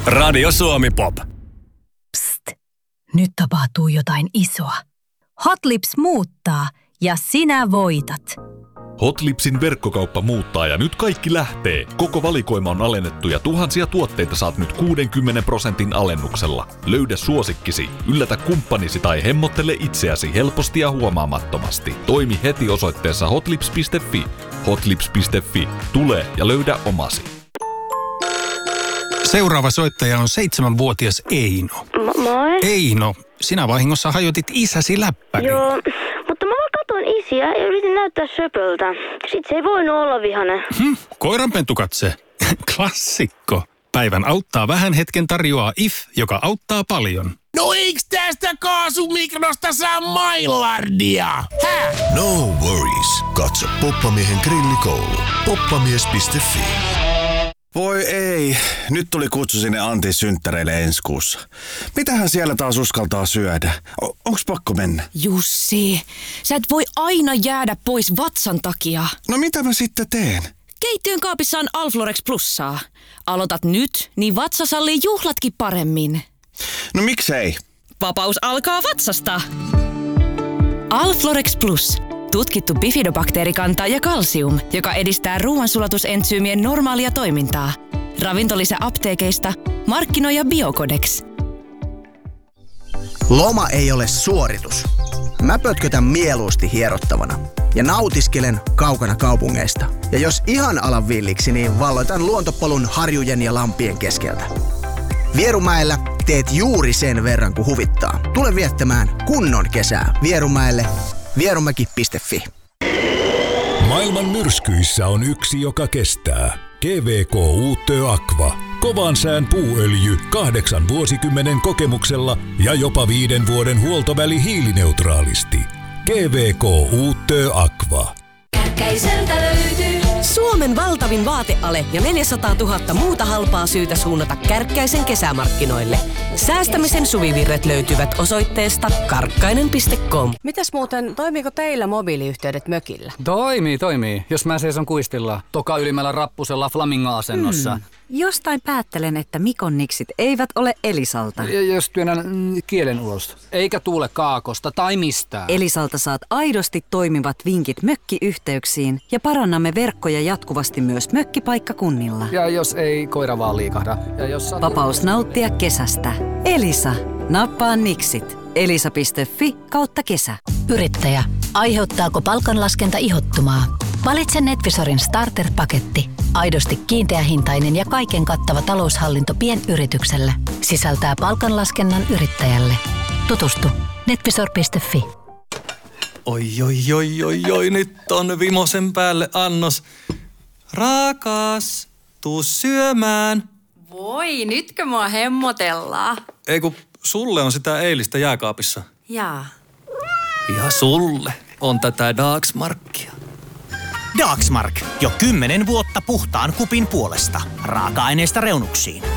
Radio Suomi Pop. Psst, nyt tapahtuu jotain isoa. Hot Lips muuttaa ja sinä voitat. Hot Lipsin verkkokauppa muuttaa ja nyt kaikki lähtee. Koko valikoima on alennettu ja tuhansia tuotteita saat nyt 60% alennuksella. Löydä suosikkisi, yllätä kumppanisi tai hemmottele itseäsi helposti ja huomaamattomasti. Toimi heti osoitteessa hotlips.fi. Hotlips.fi. Tule ja löydä omasi. Seuraava soittaja on 7-vuotias Eino. Moi. Eino, sinä vahingossa hajotit isäsi läppärin. Joo, mutta mä vaan katon isiä ja yritin näyttää söpöltä. Sit se ei voinut olla vihainen. Koiranpentukatse. Klassikko. Päivän auttaa vähän hetken tarjoaa IF, joka auttaa paljon. No eiks tästä kaasumikrosta saa mailardia? Häh? No worries. Katso Poppamiehen grillikoulu. Poppamies.fi. Voi ei, nyt tuli kutsu sinne Antin synttäreille ensi kuussa. Mitähän siellä taas uskaltaa syödä? Onks pakko mennä? Jussi, sä et voi aina jäädä pois vatsan takia. No mitä mä sitten teen? Keittiön kaapissa on Alflorex Plussaa. Aloitat nyt, niin vatsa sallii juhlatkin paremmin. No miksei? Vapaus alkaa vatsasta. Alflorex Plus. Tutkittu bifidobakteerikanta ja kalsium, joka edistää ruoansulatusentsyymien normaalia toimintaa. Ravintolisä apteekeista, markkinoija Biocodex. Loma ei ole suoritus. Mä pötkötän mieluusti hierottavana ja nautiskelen kaukana kaupungeista. Ja jos ihan alan villiksi, niin valloitan luontopolun harjujen ja lampien keskeltä. Vierumäellä teet juuri sen verran kuin huvittaa. Tule viettämään kunnon kesää Vierumäelle. Vierumäki.fi. Maailman myrskyissä on yksi, joka kestää. GVK Uutö Aqua. Kovan sään puuöljy 8 vuosikymmenen kokemuksella ja jopa 5 vuoden huoltoväli hiilineutraalisti. GVK Uutö Aqua. Kärkkäiseltä löytyy Suomen valtavin vaateale ja 400 000 muuta halpaa syytä suunnata Kärkkäisen kesämarkkinoille. Säästämisen suvivirret löytyvät osoitteesta karkkainen.com. Mitäs muuten, toimiiko teillä mobiiliyhteydet mökillä? Toimii. Jos mä seison kuistilla, toka ylimmällä rappusella flamingo-asennossa. Jostain päättelen, että Mikon niksit eivät ole Elisalta. Jos työnnän kielen ulos, eikä tuule kaakosta tai mistään. Elisalta saat aidosti toimivat vinkit mökkiyhteyksiin ja parannamme verkkoja jatkuvasti myös mökkipaikkakunnilla. Ja jos ei koira vaan liikahda. Ja jos Vapaus nauttia kesästä. Elisa. Nappaa niksit. Elisa.fi/kesä. Yrittäjä. Aiheuttaako palkanlaskenta ihottumaa? Valitse Netvisorin Starter-paketti. Aidosti kiinteähintainen ja kaiken kattava taloushallinto pienyritykselle. Sisältää palkanlaskennan yrittäjälle. Tutustu. Netvisor.fi. Oi, nyt on vimosen päälle annos. Rakas, tuu syömään. Voi, nytkö mua hemmotellaan? Ei kun sulle on sitä eilistä jääkaapissa. Jaa. Ja sulle on tätä Dagsmarkia. Dagsmark. Jo 10 vuotta puhtaan kupin puolesta. Raaka-aineista reunuksiin.